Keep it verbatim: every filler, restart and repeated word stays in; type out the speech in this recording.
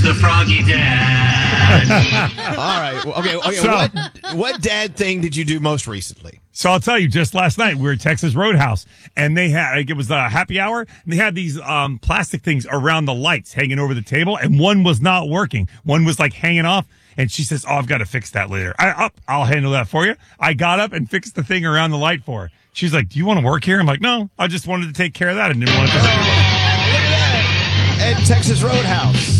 the Froggy Dad. All right. Well, okay. okay. So- what, what dad thing did you do most recently? So I'll tell you, just last night we were at Texas Roadhouse, and they had like, it was a happy hour, and they had these um plastic things around the lights hanging over the table, and one was not working. One was like hanging off, and she says, "Oh, I've got to fix that later. I up, I'll handle that for you." I got up and fixed the thing around the light for her. She's like, "Do you want to work here?" I'm like, "No, I just wanted to take care of that and didn't want to." At Texas Roadhouse.